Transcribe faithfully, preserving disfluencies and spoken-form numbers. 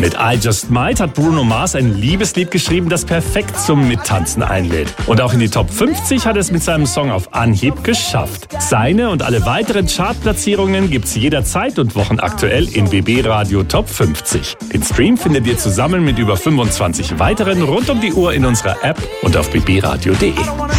Mit I Just Might hat Bruno Mars ein Liebeslied geschrieben, das perfekt zum Mittanzen einlädt. Und auch in die Top fünfzig hat es mit seinem Song auf Anhieb geschafft. Seine und alle weiteren Chartplatzierungen gibt's jederzeit und wochenaktuell in B B Radio Top fünfzig. Den Stream findet ihr zusammen mit über fünfundzwanzig weiteren rund um die Uhr in unserer App und auf b b radio punkt d e.